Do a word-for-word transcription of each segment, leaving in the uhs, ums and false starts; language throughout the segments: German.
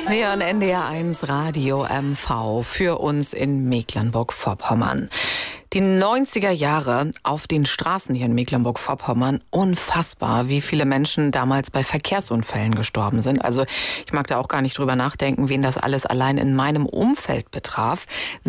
Sie hören N D R eins Radio M V für uns in Mecklenburg-Vorpommern. Die neunziger Jahre auf den Straßen hier in Mecklenburg-Vorpommern, unfassbar, wie viele Menschen damals bei Verkehrsunfällen gestorben sind. Also ich mag da auch gar nicht drüber nachdenken, wen das alles allein in meinem Umfeld betraf.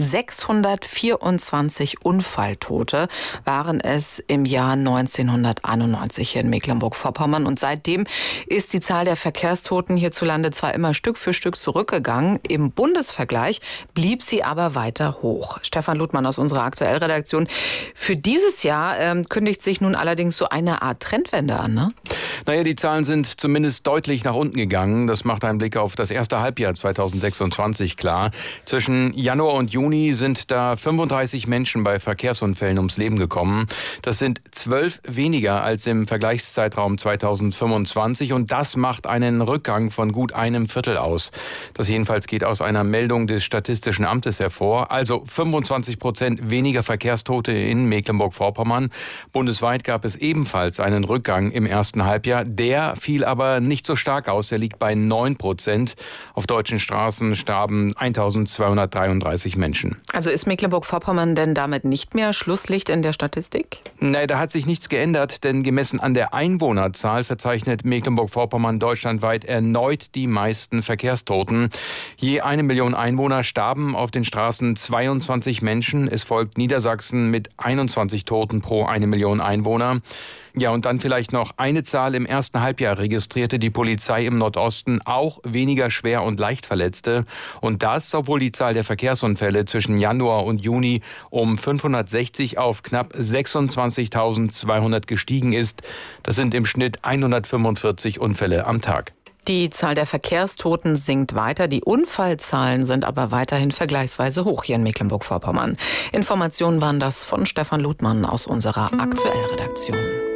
sechshundertvierundzwanzig Unfalltote waren es im Jahr neunzehnhunderteinundneunzig hier in Mecklenburg-Vorpommern. Und seitdem ist die Zahl der Verkehrstoten hierzulande zwar immer Stück für Stück zurückgegangen, im Bundesvergleich blieb sie aber weiter hoch. Stefan Luthmann aus unserer aktuellen Redaktion. Für dieses Jahr ähm, kündigt sich nun allerdings so eine Art Trendwende an, ne? Naja, die Zahlen sind zumindest deutlich nach unten gegangen. Das macht ein Blick auf das erste Halbjahr zweitausendsechsundzwanzig klar. Zwischen Januar und Juni sind da fünfunddreißig Menschen bei Verkehrsunfällen ums Leben gekommen. Das sind zwölf weniger als im Vergleichszeitraum zweitausendfünfundzwanzig. Und das macht einen Rückgang von gut einem Viertel aus. Das jedenfalls geht aus einer Meldung des Statistischen Amtes hervor. Also fünfundzwanzig Prozent weniger Verkehrstote in Mecklenburg-Vorpommern. Bundesweit gab es ebenfalls einen Rückgang im ersten Halbjahr. Der fiel aber nicht so stark aus. Der liegt bei neun Prozent. Auf deutschen Straßen starben eintausendzweihundertdreiunddreißig Menschen. Also ist Mecklenburg-Vorpommern denn damit nicht mehr Schlusslicht in der Statistik? Nein, da hat sich nichts geändert, denn gemessen an der Einwohnerzahl verzeichnet Mecklenburg-Vorpommern deutschlandweit erneut die meisten Verkehrstoten. Je eine Million Einwohner starben auf den Straßen zweiundzwanzig Menschen. Es folgt Niedersachsen mit einundzwanzig Toten pro eine Million Einwohner. Ja, und dann vielleicht noch eine Zahl. Im ersten Halbjahr registrierte die Polizei im Nordosten auch weniger schwer und leicht Verletzte. Und das, obwohl die Zahl der Verkehrsunfälle zwischen Januar und Juni um fünfhundertsechzig auf knapp sechsundzwanzigtausendzweihundert gestiegen ist. Das sind im Schnitt hundertfünfundvierzig Unfälle am Tag. Die Zahl der Verkehrstoten sinkt weiter, die Unfallzahlen sind aber weiterhin vergleichsweise hoch hier in Mecklenburg-Vorpommern. Informationen waren das von Stefan Luthmann aus unserer Aktuellredaktion.